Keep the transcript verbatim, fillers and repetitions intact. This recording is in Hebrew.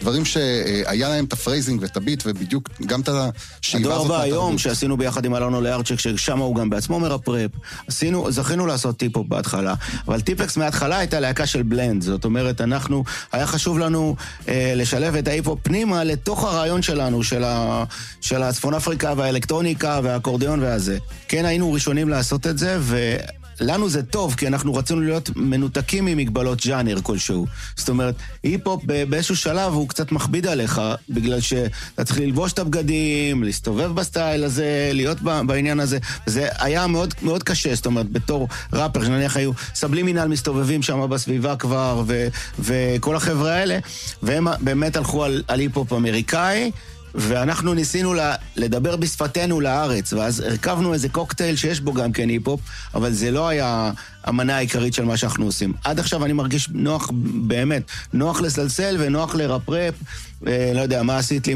דברים שהיה להם את הפרייזינג ואת הביט, ובדיוק גם את השאיבה הזאת. הדור הבא היום שעשינו ביחד עם אלונו לארצ'ק, ששם הוא גם בעצמו מרפרפ, עשינו, זכינו לעשות טיפ-הופ בהתחלה, אבל טיפקס מההתחלה הייתה להקה של בלנד, זאת אומרת, אנחנו, היה חשוב לנו אה, לשלב את ההיפ-הופ פנימה לתוך הרעיון שלנו, של, ה, של הצפון אפריקה והאלקטרוניקה והאקורדיון והזה. כן, היינו ראשונים לעשות את זה, ו... לנו זה טוב, כי אנחנו רצינו להיות מנותקים ממגבלות ז'אנר כלשהו. זאת אומרת, היפ-הופ באיזשהו שלב הוא קצת מכביד עליך, בגלל שאתה צריך ללבוש את הבגדים, להסתובב בסטייל הזה, להיות בעניין הזה. זה היה מאוד, מאוד קשה, זאת אומרת, בתור ראפר, שנניח היו סבלימינל מסתובבים שם בסביבה כבר, ו- וכל החבר'ה האלה, והם באמת הלכו על, על היפ-הופ אמריקאי, ואנחנו ניסינו לדבר בשפתנו לארץ, ואז הרכבנו איזה קוקטייל שיש בו גם כן היפ-הופ, אבל זה לא היה המנה העיקרית של מה שאנחנו עושים. עד עכשיו אני מרגיש נוח, באמת, נוח לסלסל ונוח לרפרפ, לא יודע, מה עשית לי?